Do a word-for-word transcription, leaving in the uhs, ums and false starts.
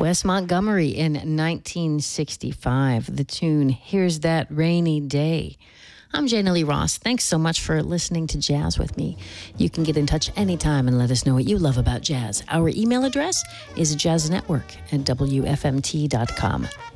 Wes Montgomery in nineteen sixty-five. The tune, Here's That Rainy Day. I'm Jana Lee Ross. Thanks so much for listening to Jazz with me. You can get in touch anytime and let us know what you love about jazz. Our email address is jazznetwork at w f m t dot com.